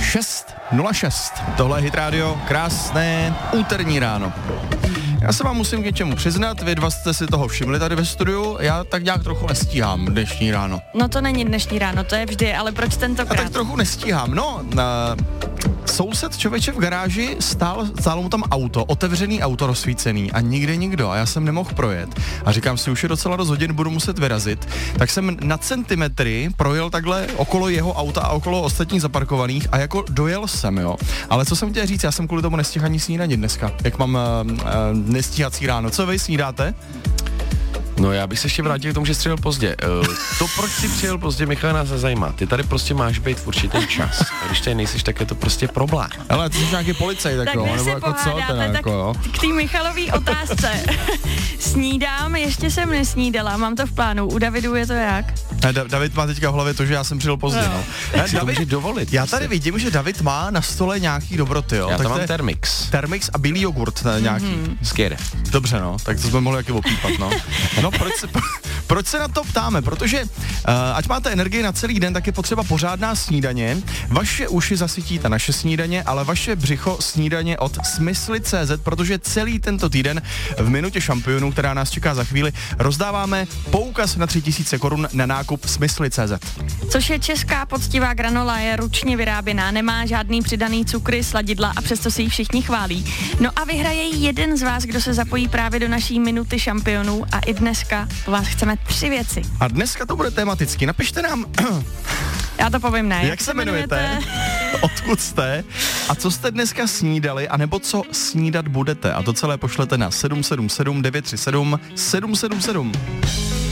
6:06. Tohle je Hit Radio, krásné úterní ráno. Já se vám musím k něčemu přiznat, vy dva jste si toho všimli tady ve studiu, já tak nějak trochu nestíhám dnešní ráno. No to není dnešní ráno, to je vždy, ale proč tentokrát? A tak trochu nestíhám, soused člověče v garáži stálo mu tam auto, otevřený auto rozsvícený a nikde nikdo a já jsem nemohl projet. A říkám si, už je docela dost hodin, budu muset vyrazit. Tak jsem na centimetry projel takhle okolo jeho auta a okolo ostatních zaparkovaných a jako dojel jsem, jo. Ale co jsem chtěl říct, já jsem kvůli tomu nestihl ani snídani dneska, jak mám nestíhací ráno. Co vy snídáte? No já bych se ještě vrátil k tomu, že jsi přijel pozdě. To, proč jsi přijel pozdě, Michal, nás zajímá. Ty tady prostě máš být v určitý čas. A když tady nejsiš, tak je to prostě problém. Ale ty jsi nějaký policajt, tak jo? Nebo jako co? Tak jako, jo? k té Michalový otázce. Snídám, ještě jsem nesnídala, mám to v plánu. U Davidu je to jak? David má teďka v hlavě to, že já jsem přijel pozdě, no. David, dovolit. Já tady vidím, že David má na stole nějaký dobroty, jo. Já tak tam mám Thermix. Thermix a bílý jogurt nějaký. Skvěle. Dobře, no, tak to jsme mohli taky opípat, no. No, proč se na to ptáme? Protože ať máte energii na celý den, tak je potřeba pořádná snídaně. Vaše uši zasytíte naše snídaně, ale vaše břicho snídaně od Smysly.cz, protože celý tento týden v minutě šampionů, která nás čeká za chvíli, rozdáváme poukaz na 3000 korun na nákup Smysly.cz. Což je česká poctivá granola, je ručně vyráběná, nemá žádný přidaný cukry, sladidla a přesto si ji všichni chválí. No a vyhraje jeden z vás, kdo se zapojí právě do naší minuty šampionů a i dneska po vás chceme 3 věci. A dneska to bude tematicky. Napište nám... Já to povím, ne? Jak se jmenujete? Odkud jste? A co jste dneska snídali? A nebo co snídat budete? A to celé pošlete na 777 937 777.